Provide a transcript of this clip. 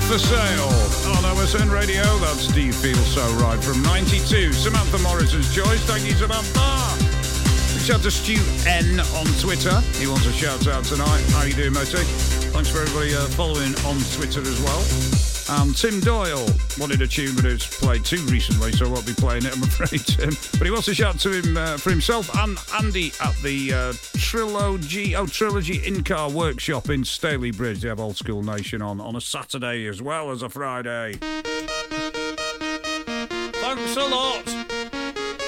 For Sale on OSN Radio. That's Do You Feel So Right from 92. Samantha Morrison's choice. Thank you, Samantha. Shout to Stu N on Twitter. He wants a shout out tonight. How you doing, Moti? Thanks for everybody following on Twitter as well. Tim Doyle wanted a tune, but it's played too recently, so I won't be playing it, I'm afraid, Tim. But he wants a shout to him for himself and Andy at the Trilogy In-Car Workshop in Staley Bridge. They have Old School Nation on a Saturday as well as a Friday. Thanks a lot.